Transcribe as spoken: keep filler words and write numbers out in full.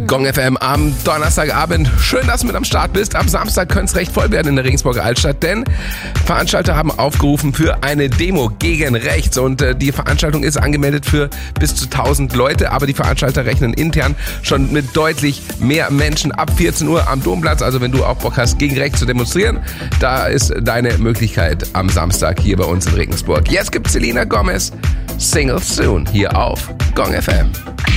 Gong F M am Donnerstagabend. Schön, dass du mit am Start bist. Am Samstag könnte es recht voll werden in der Regensburger Altstadt, denn Veranstalter haben aufgerufen für eine Demo gegen rechts und äh, die Veranstaltung ist angemeldet für bis zu tausend Leute, aber die Veranstalter rechnen intern schon mit deutlich mehr Menschen ab vierzehn Uhr am Domplatz. Also wenn du auch Bock hast, gegen rechts zu demonstrieren, da ist deine Möglichkeit am Samstag hier bei uns in Regensburg. Jetzt gibt's Selena Gomez, Single Soon, hier auf Gong F M.